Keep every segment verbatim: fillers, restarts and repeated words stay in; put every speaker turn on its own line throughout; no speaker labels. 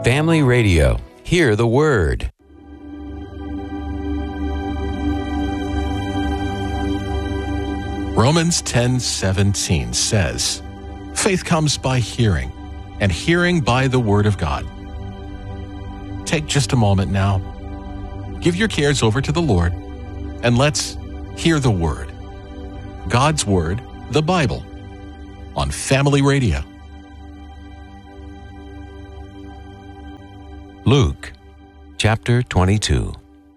Family Radio. Hear the Word.
Romans ten seventeen says, "Faith comes by hearing, and hearing by the Word of God." Take just a moment now. Give your cares over to the Lord, and let's hear the Word. God's Word, the Bible, on Family Radio.
Luke, chapter twenty-two.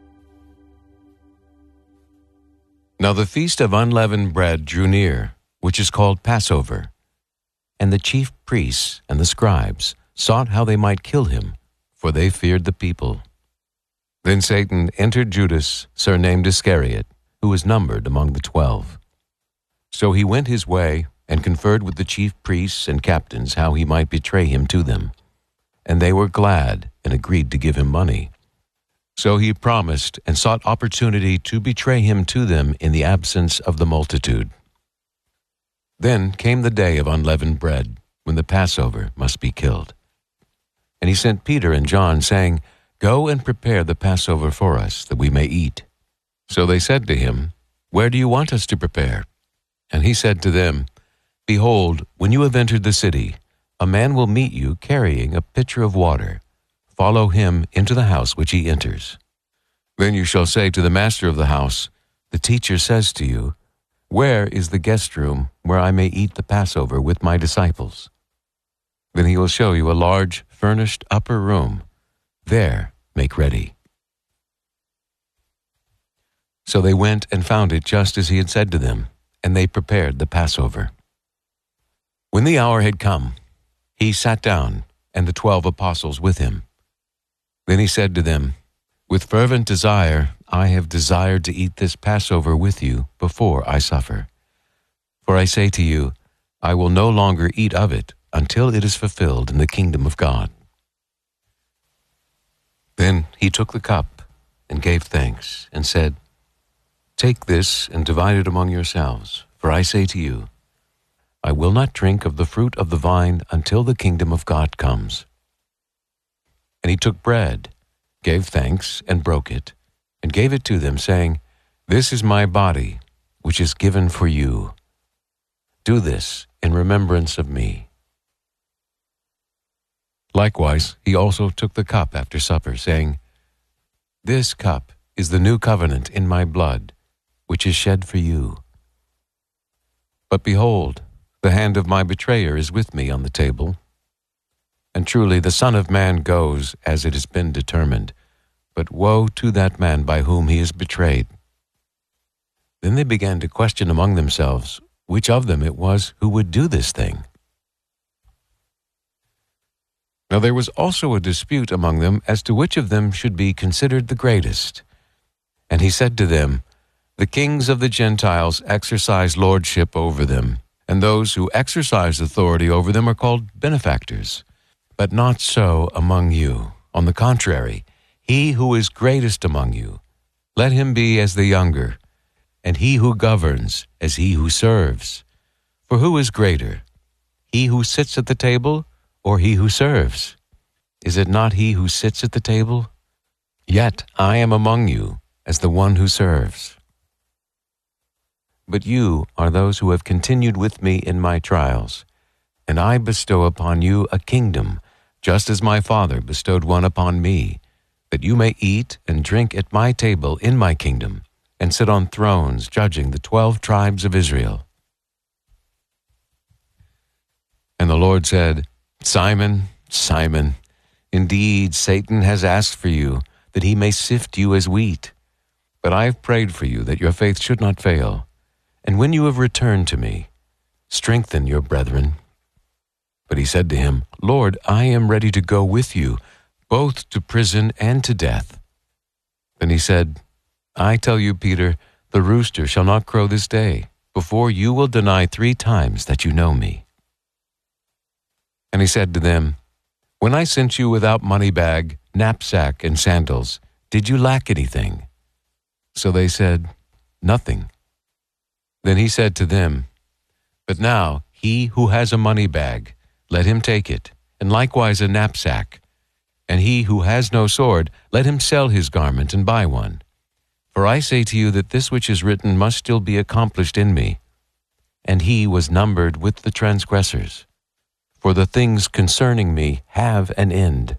Now the feast of unleavened bread drew near, which is called Passover. And the chief priests and the scribes sought how they might kill him, for they feared the people. Then Satan entered Judas, surnamed Iscariot, who was numbered among the twelve. So he went his way and conferred with the chief priests and captains how he might betray him to them. And they were glad and agreed to give him money. So he promised and sought opportunity to betray him to them in the absence of the multitude. Then came the day of unleavened bread, when the Passover must be killed. And he sent Peter and John, saying, "Go and prepare the Passover for us, that we may eat." So they said to him, "Where do you want us to prepare?" And he said to them, "Behold, when you have entered the city, a man will meet you carrying a pitcher of water. Follow him into the house which he enters. Then you shall say to the master of the house, 'The teacher says to you, where is the guest room where I may eat the Passover with my disciples?' Then he will show you a large furnished upper room. There make ready." So they went and found it just as he had said to them, and they prepared the Passover. When the hour had come, he sat down, and the twelve apostles with him. Then he said to them, "With fervent desire I have desired to eat this Passover with you before I suffer. For I say to you, I will no longer eat of it until it is fulfilled in the kingdom of God." Then he took the cup and gave thanks and said, "Take this and divide it among yourselves, for I say to you, I will not drink of the fruit of the vine until the kingdom of God comes." And he took bread, gave thanks, and broke it, and gave it to them, saying, "This is my body, which is given for you. Do this in remembrance of me." Likewise, he also took the cup after supper, saying, "This cup is the new covenant in my blood, which is shed for you. But behold, the hand of my betrayer is with me on the table. And truly the Son of Man goes as it has been determined, but woe to that man by whom he is betrayed." Then they began to question among themselves which of them it was who would do this thing. Now there was also a dispute among them as to which of them should be considered the greatest. And he said to them, "The kings of the Gentiles exercise lordship over them, and those who exercise authority over them are called benefactors. But not so among you. On the contrary, he who is greatest among you, let him be as the younger, and he who governs as he who serves. For who is greater, he who sits at the table or he who serves? Is it not he who sits at the table? Yet I am among you as the one who serves. But you are those who have continued with me in my trials, and I bestow upon you a kingdom, just as my Father bestowed one upon me, that you may eat and drink at my table in my kingdom, and sit on thrones judging the twelve tribes of Israel." And the Lord said, "Simon, Simon, indeed Satan has asked for you, that he may sift you as wheat. But I have prayed for you that your faith should not fail. And when you have returned to me, strengthen your brethren." But he said to him, "Lord, I am ready to go with you, both to prison and to death." Then he said, "I tell you, Peter, the rooster shall not crow this day, before you will deny three times that you know me." And he said to them, "When I sent you without money bag, knapsack, and sandals, did you lack anything?" So they said, "Nothing." Then he said to them, "But now he who has a money bag, let him take it, and likewise a knapsack. And he who has no sword, let him sell his garment and buy one. For I say to you that this which is written must still be accomplished in me. And he was numbered with the transgressors. For the things concerning me have an end.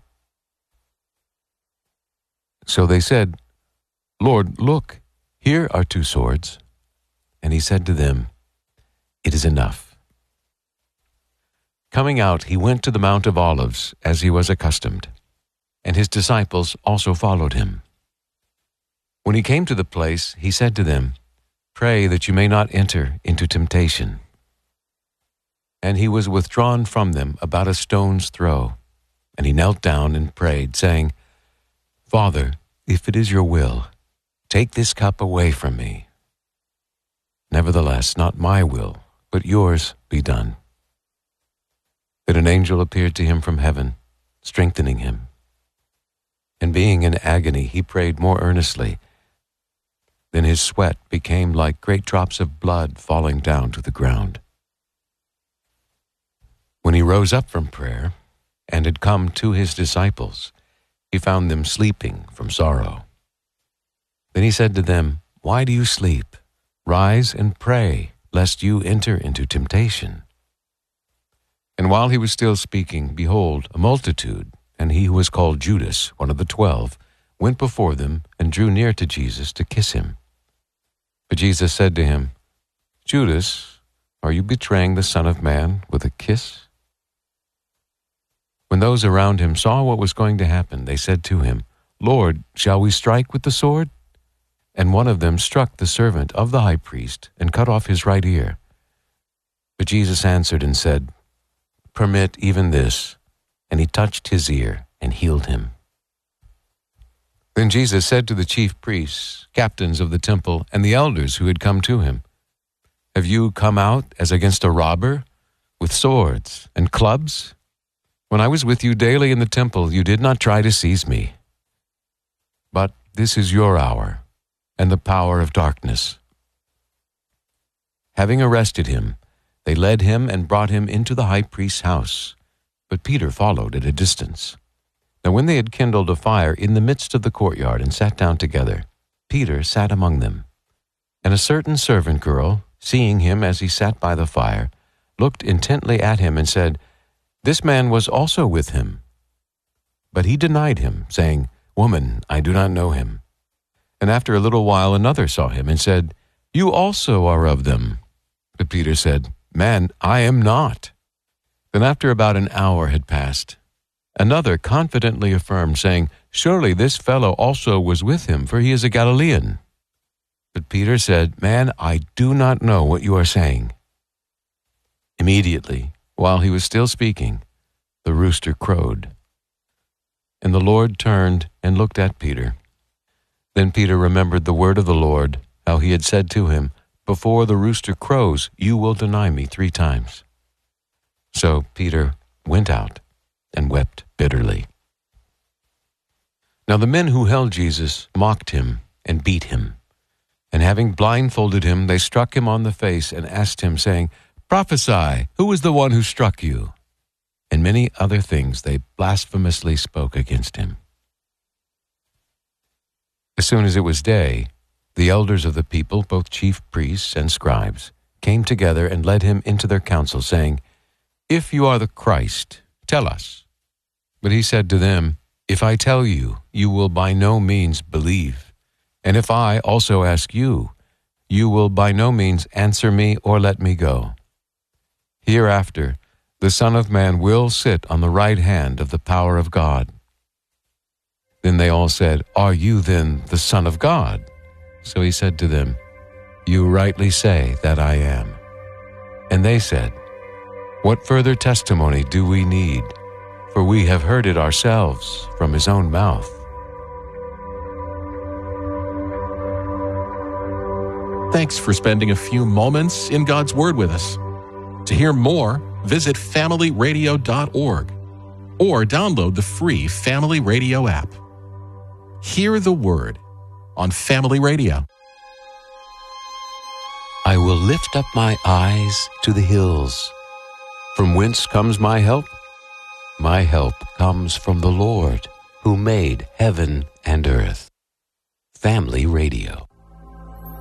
So they said, Lord, look, here are two swords. And he said to them, It is enough. Coming out, he went to the Mount of Olives, as he was accustomed, and his disciples also followed him. When he came to the place, he said to them, Pray that you may not enter into temptation. And he was withdrawn from them about a stone's throw, and he knelt down and prayed, saying, Father, if it is your will, take this cup away from me. Nevertheless, not my will, but yours be done. Then an angel appeared to him from heaven, strengthening him. And being in agony, he prayed more earnestly. Then his sweat became like great drops of blood falling down to the ground. When he rose up from prayer and had come to his disciples, he found them sleeping from sorrow. Then he said to them, Why do you sleep? Rise and pray, lest you enter into temptation. And while he was still speaking, behold, a multitude, and he who was called Judas, one of the twelve, went before them and drew near to Jesus to kiss him. But Jesus said to him, Judas, are you betraying the Son of Man with a kiss? When those around him saw what was going to happen, they said to him, Lord, shall we strike with the sword? And one of them struck the servant of the high priest and cut off his right ear. But Jesus answered and said, Permit even this. And he touched his ear and healed him. Then Jesus said to the chief priests, captains of the temple, and the elders who had come to him, Have you come out as against a robber, with swords and clubs? When I was with you daily in the temple, you did not try to seize me. But this is your hour, and the power of darkness. Having arrested him, they led him and brought him into the high priest's house. But Peter followed at a distance. Now when they had kindled a fire in the midst of the courtyard and sat down together, Peter sat among them. And a certain servant girl, seeing him as he sat by the fire, looked intently at him and said, This man was also with him. But he denied him, saying, Woman, I do not know him. And after a little while another saw him and said, You also are of them. But Peter said, Man, I am not. Then after about an hour had passed, another confidently affirmed, saying, Surely this fellow also was with him, for he is a Galilean. But Peter said, Man, I do not know what you are saying. Immediately, while he was still speaking, the rooster crowed. And the Lord turned and looked at Peter. Then Peter remembered the word of the Lord, how he had said to him, Before the rooster crows, you will deny me three times. So Peter went out and wept bitterly. Now the men who held Jesus mocked him and beat him. And having blindfolded him, they struck him on the face and asked him, saying, Prophesy, who was the one who struck you? And many other things they blasphemously spoke against him. As soon as it was day, the elders of the people, both chief priests and scribes, came together and led him into their council, saying, If you are the Christ, tell us. But he said to them, If I tell you, you will by no means believe. And if I also ask you, you will by no means answer me or let me go. Hereafter, the Son of Man will sit on the right hand of the power of God. Then they all said, Are you then the Son of God? So he said to them, You rightly say that I am. And they said, What further testimony do we need? For we have heard it ourselves from his own mouth.
Thanks for spending a few moments in God's Word with us. To hear more, visit family radio dot org or download the free Family Radio app. Hear the Word on Family Radio.
I will lift up my eyes to the hills. From whence comes my help? My help comes from the Lord, who made heaven and earth. Family Radio.